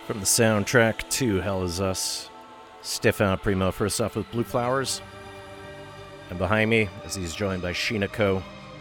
From the soundtrack to Hell Is Us, Stefano Primo first off with Blue Flowers. And behind me, as he's joined by Sheena Ko,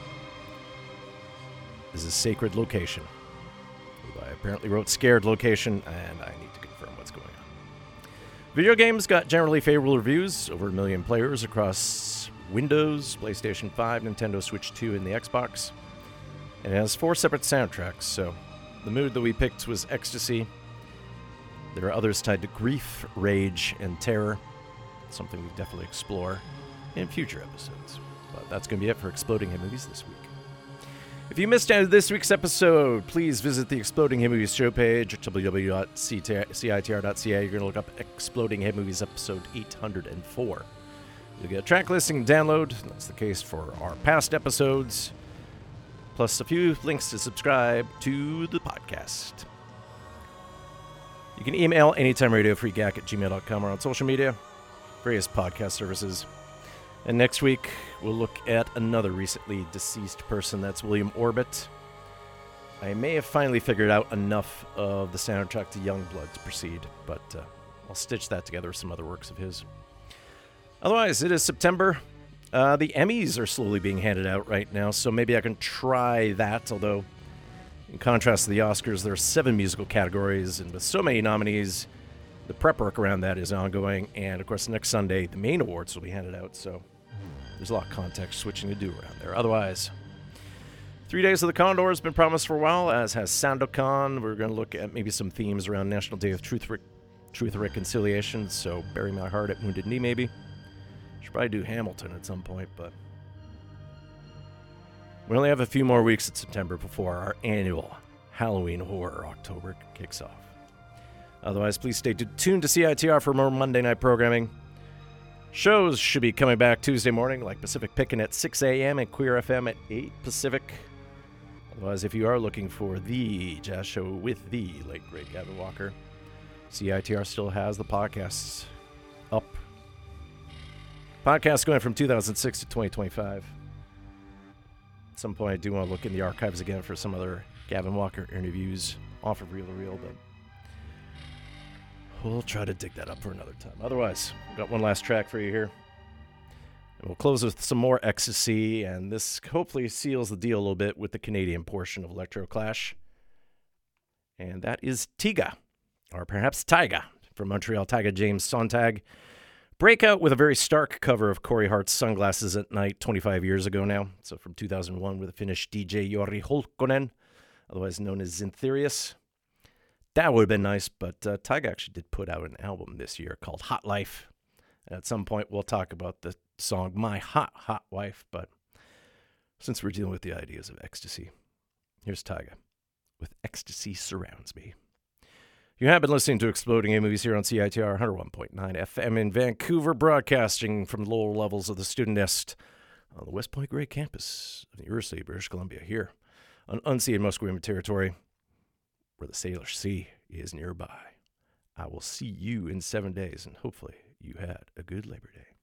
is a Sacred Location, who I apparently wrote Scared Location, and I need to confirm what's going on. Video games got generally favorable reviews, over 1 million players across Windows, PlayStation 5, Nintendo Switch 2, and the Xbox. And it has 4 separate soundtracks, so the mood that we picked was ecstasy. There are others tied to grief, rage, and terror, something we definitely explore in future episodes. But that's going to be it for Exploding Hit Movies this week. If you missed out on this week's episode, please visit the Exploding Hit Movies show page at www.citr.ca. You're going to look up Exploding Hit Movies episode 804. You'll get a track listing and download. That's the case for our past episodes, plus a few links to subscribe to the podcast. You can email anytimeradiofreegack@gmail.com or on social media, various podcast services. And next week, we'll look at another recently deceased person. That's William Orbit. I may have finally figured out enough of the soundtrack to Youngblood to proceed, but I'll stitch that together with some other works of his. Otherwise, it is September. The Emmys are slowly being handed out right now, so maybe I can try that, although in contrast to the Oscars, there are 7 musical categories, and with so many nominees, the prep work around that is ongoing. And, of course, next Sunday, the main awards will be handed out, so there's a lot of context switching to do around there. Otherwise, 3 Days of the Condor has been promised for a while, as has Sandokan. We're going to look at maybe some themes around National Day of Truth and Reconciliation, so Bury My Heart at Wounded Knee, maybe. Should probably do Hamilton at some point, but we only have a few more weeks in September before our annual Halloween Horror October kicks off. Otherwise, please stay tuned to CITR for more Monday night programming. Shows should be coming back Tuesday morning, like Pacific Pickin' at 6 a.m. and Queer FM at 8 Pacific. Otherwise, if you are looking for the jazz show with the late, great Gavin Walker, CITR still has the podcasts up. Podcasts going from 2006 to 2025. At some point, I do want to look in the archives again for some other Gavin Walker interviews off of Reel to Reel, but we'll try to dig that up for another time. Otherwise, we've got one last track for you here. And we'll close with some more ecstasy, and this hopefully seals the deal a little bit with the Canadian portion of Electro Clash. And that is Tiga, or perhaps Taiga, from Montreal, Taiga James Sontag. Breakout with a very stark cover of Corey Hart's Sunglasses at Night 25 years ago now. So from 2001 with the Finnish DJ Jori Holkkonen, otherwise known as Zintherius. That would have been nice, but Taiga actually did put out an album this year called Hot Life. And at some point, we'll talk about the song My Hot, Hot Wife, but since we're dealing with the ideas of ecstasy, here's Taiga with Ecstasy Surrounds Me. You have been listening to Exploding Hit Movies here on CITR 101.9 FM in Vancouver, broadcasting from the lower levels of the student nest on the West Point Grey campus of the University of British Columbia here on unceded Musqueam territory, where the Salish Sea is nearby. I will see you in 7 days, and hopefully you had a good Labor Day.